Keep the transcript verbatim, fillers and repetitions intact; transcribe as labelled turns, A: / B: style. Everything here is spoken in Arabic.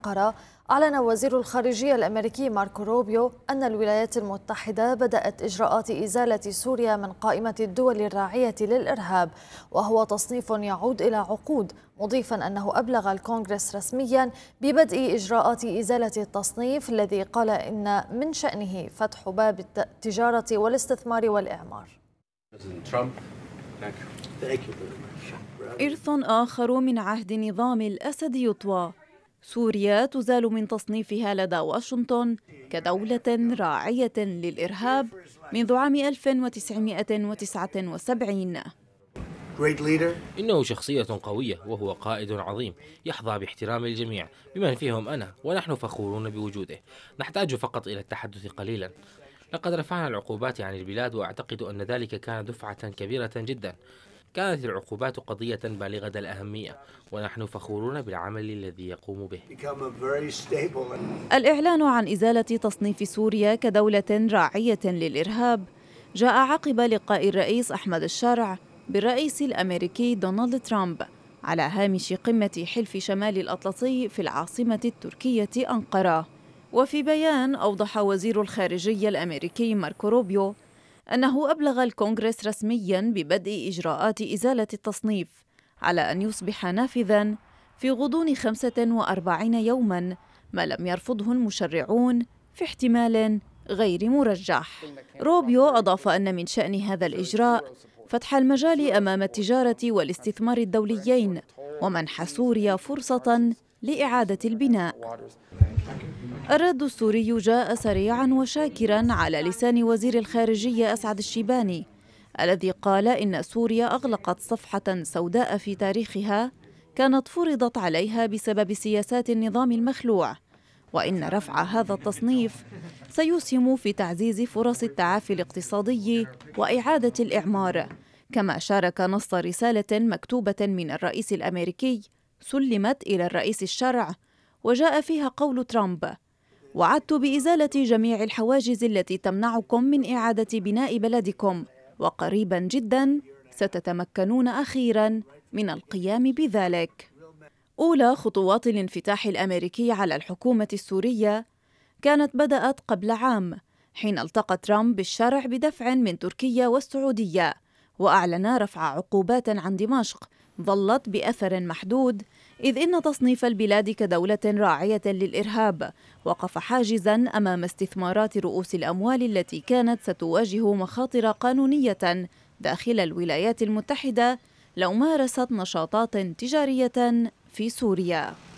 A: أنقرة، أعلن وزير الخارجية الأمريكي ماركو روبيو أن الولايات المتحدة بدأت إجراءات إزالة سوريا من قائمة الدول الراعية للإرهاب، وهو تصنيف يعود إلى عقود، مضيفا أنه أبلغ الكونغرس رسميا ببدء إجراءات إزالة التصنيف الذي قال إن من شأنه فتح باب التجارة والاستثمار والإعمار.
B: إرث آخر من عهد نظام الأسد يطوى. سوريا تزال من تصنيفها لدى واشنطن كدولة راعية للإرهاب منذ عام ألف وتسعمائة وتسعة وسبعين.
C: إنه شخصية قوية وهو قائد عظيم يحظى باحترام الجميع بمن فيهم أنا، ونحن فخورون بوجوده. نحتاج فقط إلى التحدث قليلا. لقد رفعنا العقوبات عن البلاد، وأعتقد أن ذلك كان دفعة كبيرة جدا. كانت العقوبات قضية بالغة الأهمية، ونحن فخورون بالعمل الذي يقوم به.
B: الإعلان عن إزالة تصنيف سوريا كدولة راعية للإرهاب جاء عقب لقاء الرئيس أحمد الشرع بالرئيس الأمريكي دونالد ترامب على هامش قمة حلف شمال الأطلسي في العاصمة التركية أنقرة. وفي بيان أوضح وزير الخارجية الأمريكي ماركو روبيو أنه أبلغ الكونغرس رسمياً ببدء إجراءات إزالة التصنيف على أن يصبح نافذاً في غضون خمسة وأربعين يوماً، ما لم يرفضه المشرعون في احتمال غير مرجح. روبيو أضاف أن من شأن هذا الإجراء فتح المجال أمام التجارة والاستثمار الدوليين ومنح سوريا فرصة لإعادة البناء. الرد السوري جاء سريعاً وشاكراً على لسان وزير الخارجية أسعد الشيباني، الذي قال إن سوريا أغلقت صفحة سوداء في تاريخها كانت فرضت عليها بسبب سياسات النظام المخلوع، وإن رفع هذا التصنيف سيسهم في تعزيز فرص التعافي الاقتصادي وإعادة الإعمار. كما شارك نص رسالة مكتوبة من الرئيس الأمريكي سلمت إلى الرئيس الشرع، وجاء فيها قول ترامب: وعدت بإزالة جميع الحواجز التي تمنعكم من إعادة بناء بلدكم، وقريبا جدا ستتمكنون أخيرا من القيام بذلك. أولى خطوات الانفتاح الأمريكي على الحكومة السورية كانت بدأت قبل عام، حين التقى ترامب بالشرع بدفع من تركيا والسعودية، وأعلن رفع عقوبات عن دمشق ظلت بأثر محدود، إذ إن تصنيف البلاد كدولة راعية للإرهاب وقف حاجزاً أمام استثمارات رؤوس الأموال التي كانت ستواجه مخاطر قانونية داخل الولايات المتحدة لو مارست نشاطات تجارية في سوريا.